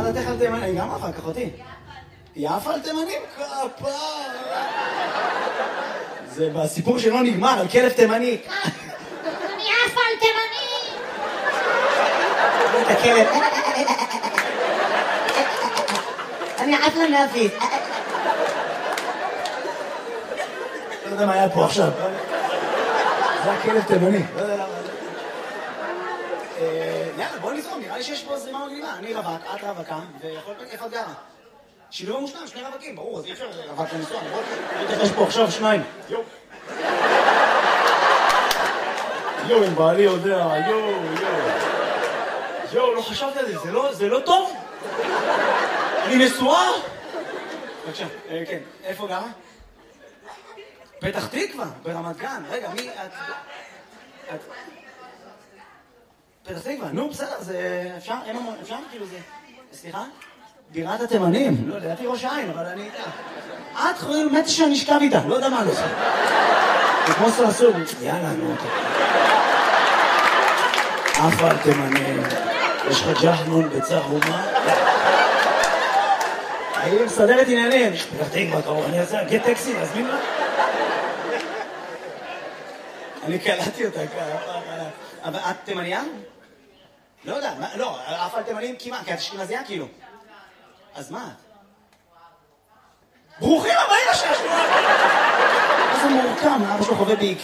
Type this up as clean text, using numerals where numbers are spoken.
דעתך על תימנים? אני גם אחר כך אותי. יפה על תימנים? כפה. זה בסיפור שלא נגמר, על כלב תימני. אני יפה על תימנים! את הכלב. אני עפה נפית. לא יודע מה היה פה עכשיו. זה הכלב תימני. לא יודע למה. יאללה, בוא נזרום, נראה לי שיש פה זרימה מגניבה. אני רווק, את רווקה, ויכול להיות איפה את גרה. שילוב מושלם, שני רווקים, ברור, אז אי אפשר רווק לנסוע. בוא יש פה עכשיו שניים. יואו, אם בעלי יודע, יואו, לא חשבתי על זה, זה לא טוב? אני נשואה? בבקשה, כן, איפה גרה? פתח תקווה, ברמת גן. רגע, מי את? פתח תקווה, נו, בסדר, זה אפשר? אפשר? כאילו זה... סליחה? בירת התימנים. לא, לדעתי ראש העין, אבל אני... את חברים, באמת שאני אשכב איתה, לא יודע מה לא עושה. זה כמו סרסור. יאללה, נו, אף על תימנים. יש לך ג'חנון בצהומה? אני מסדרת עניינים. פתח תקווה, קרוב, אני אעשה, גט טקסי, להזמין לה? אני קלטתי אותה, אבל את תימניה? לא יודע, לא, אף על תימנים כמעט, כי את אשכנזייה כאילו. אז מה? ברוכים הבאים לשש! מה זה מורכב? אבא שלו חווה באיקאה.